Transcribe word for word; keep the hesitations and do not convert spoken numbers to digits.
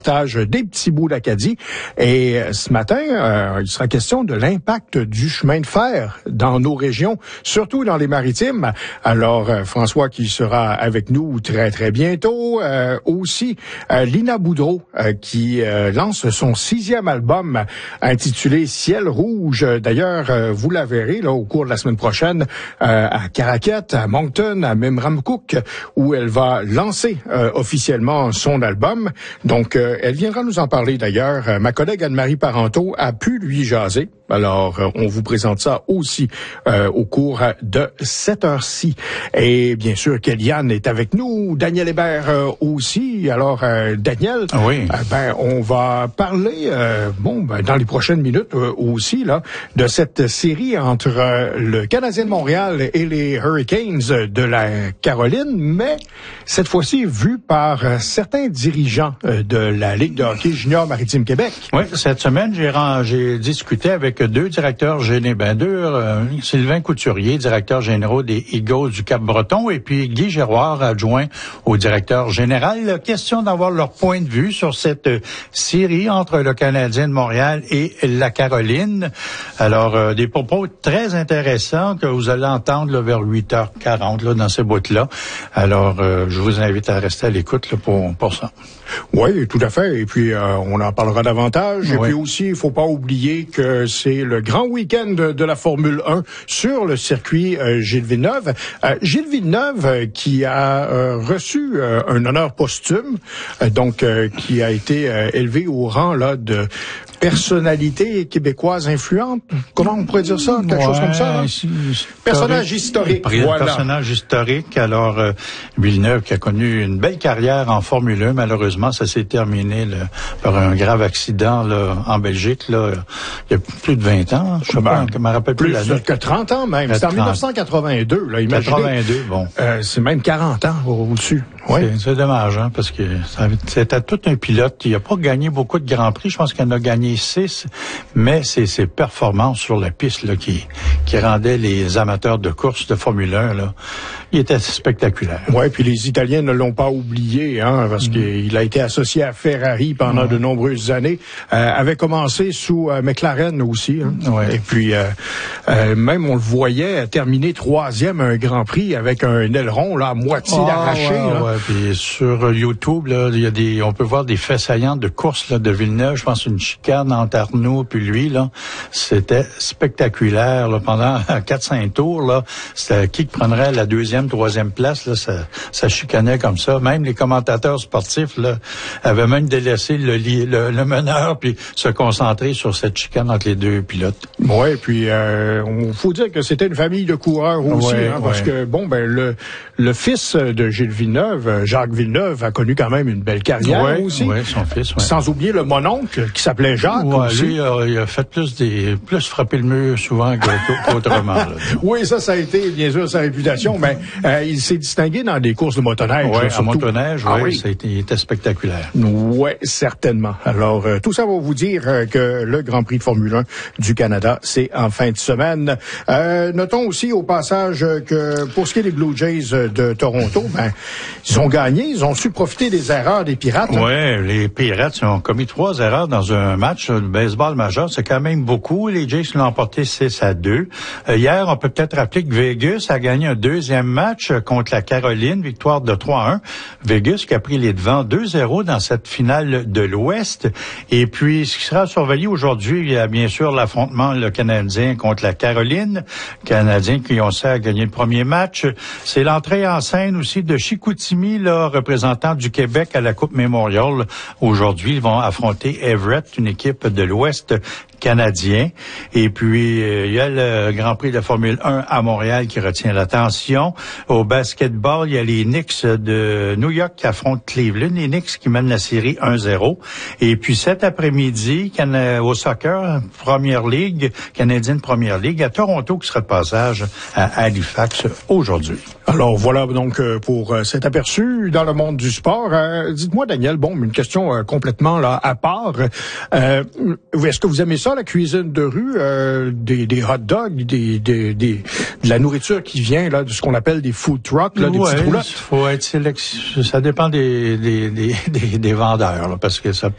Des petits bouts d'Acadie. Et ce matin, euh, il sera question de l'impact du chemin de fer dans nos régions, surtout dans les maritimes. Alors, euh, François qui sera avec nous très, très bientôt. Euh, aussi, euh, Lina Boudreau euh, qui euh, lance son sixième album intitulé Ciel Rouge. D'ailleurs, euh, vous la verrez là au cours de la semaine prochaine euh, à Caraquette, à Moncton, à Memramcook, où elle va lancer euh, officiellement son album. Donc, euh, elle viendra nous en parler d'ailleurs. Euh, ma collègue Anne-Marie Parenteau a pu lui jaser. Alors, euh, on vous présente ça aussi euh, au cours de cette heure-ci. Et bien sûr, Kellyanne est avec nous, Daniel Hébert euh, aussi. Alors, euh, Daniel, oui. euh, ben, on va parler, euh, bon, ben, dans les prochaines minutes euh, aussi, là, de cette série entre euh, le Canadien de Montréal et les Hurricanes de la Caroline, mais cette fois-ci vue par euh, certains dirigeants euh, de la Ligue de hockey junior Maritime Québec. Oui, cette semaine, j'ai, j'ai discuté avec deux directeurs généraux, ben deux, euh, Sylvain Couturier, directeur général des Eagles du Cap-Breton, et puis Guy Giroir, adjoint au directeur général. Question d'avoir leur point de vue sur cette euh, série entre le Canadien de Montréal et la Caroline. Alors, euh, des propos très intéressants que vous allez entendre là, vers huit heures quarante là, dans ces bouts-là. Alors, euh, je vous invite à rester à l'écoute là, pour, pour ça. Oui, tout à fait. Et puis, euh, on en parlera davantage. Oui. Et puis aussi, il faut pas oublier que c'est le grand week-end de, de la Formule un sur le circuit euh, Gilles Villeneuve. Euh, Gilles Villeneuve euh, qui a euh, reçu euh, un honneur posthume, euh, donc euh, qui a été euh, élevé au rang là de personnalité québécoise influente. Comment on pourrait dire ça? Quelque ouais, chose comme ça, là? Personnage historique. Voilà. Personnage historique. Alors, euh, Villeneuve qui a connu une belle carrière en Formule un, malheureusement, ça s'est terminé là, par un grave accident là, en Belgique, là, il y a plus de vingt ans. Je sais ben, pas, je me rappelle plus, plus l'année. Que trente ans même. C'est en dix-neuf cent quatre-vingt-deux. Là, imaginez. quatre-vingt-deux, bon. Euh, c'est même quarante ans au-dessus. Oui. C'est, c'est dommage, hein, parce que ça, c'était tout un pilote. Il n'a pas gagné beaucoup de Grands Prix. Je pense qu'il en a gagné six, mais c'est ses performances sur la piste là, qui, qui rendaient les amateurs de course de Formule un, là, il était spectaculaire. Oui, puis les Italiens ne l'ont pas oublié, hein, parce mmh. qu'il a été associé à Ferrari pendant mmh. de nombreuses années. Euh, avait commencé sous euh, McLaren aussi. Hein. Ouais. Et puis, euh, euh, même on le voyait terminer troisième un Grand Prix avec un aileron là, à moitié oh, arraché. Ouais, là. Ouais. Puis sur YouTube, là, il y a des, on peut voir des faits saillants de course là, de Villeneuve. Je pense une chicane entre Arnaud puis lui. Là, c'était spectaculaire. Là, pendant quatre cinq tours, là, c'était qui prendrait la deuxième, troisième place. Là, ça, ça chicanait comme ça. Même les commentateurs sportifs là, avaient même délaissé le, le, le meneur puis se concentrer sur cette chicane entre les deux pilotes. Oui, puis euh, on faut dire que c'était une famille de coureurs aussi, ouais, hein, parce ouais. que bon, ben le le fils de Gilles Villeneuve, Jacques Villeneuve, a connu quand même une belle carrière ouais, aussi. Oui, son fils. Ouais. Sans oublier le mononcle qui s'appelait Jacques. Ouais, aussi. Lui, euh, il a fait plus des plus frapper le mur souvent qu'autrement. Là. Oui, ça, ça a été bien sûr sa réputation, mais euh, il s'est distingué dans des courses de motoneige. Oui, en motoneige, ah, ouais, oui, ça a été, il était spectaculaire. Oui, certainement. Alors, euh, tout ça va vous dire euh, que le Grand Prix de Formule un du Canada, c'est en fin de semaine. Euh, notons aussi au passage que pour ce qui est des Blue Jays de Toronto, ben, ils ont gagné, ils ont su profiter des erreurs des Pirates. Oui, hein. Les Pirates ont commis trois erreurs dans un match de baseball majeur. C'est quand même beaucoup. Les Jays l'ont emporté six à deux. Euh, hier, on peut peut-être rappeler que Vegas a gagné un deuxième match contre la Caroline, victoire de trois à un. Vegas qui a pris les devants deux zéro dans cette finale de l'Ouest. Et puis, ce qui sera surveillé aujourd'hui, il y a bien sûr l'affrontement le Canadien contre la Caroline. Canadiens qui ont ça à gagner le premier match. C'est l'entrée en scène aussi de Chicoutimi, là, représentant du Québec à la Coupe Memorial. Aujourd'hui, ils vont affronter Everett, une équipe de l'Ouest canadien. Et puis, euh, il y a le Grand Prix de Formule un à Montréal qui retient l'attention. Au basketball, il y a les Knicks de New York qui affrontent Cleveland. Les Knicks qui mènent la série un zéro. Et puis, cet après-midi, au soccer, Première Ligue, canadienne Première Ligue, à Toronto qui sera de passage à Halifax aujourd'hui. Alors, voilà donc pour cet aperçu dans le monde du sport. Euh, dites-moi, Daniel, bon, une question euh, complètement là à part. Euh, est-ce que vous aimez ça, la cuisine de rue, euh, des, des hot dogs, des, des, des, de la nourriture qui vient là de ce qu'on appelle des food trucks, là, des ouais, petites roulottes? Faut être sélection. Ça dépend des, des, des, des, des vendeurs, là, parce que ça